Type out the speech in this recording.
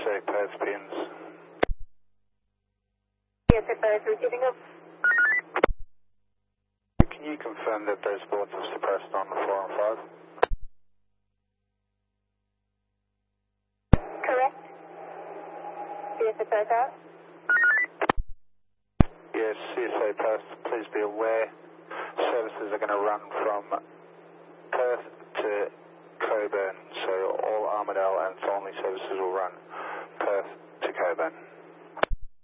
CSA Perth pins. CSA Perth receiving up. Can you confirm that those boards are suppressed on 4 and 5? Correct. CSA Perth out. Yes, CSA Perth, please be aware, services are going to run from Perth to Coburn, so all Armidale and Thornley services will run Perth to Coburn.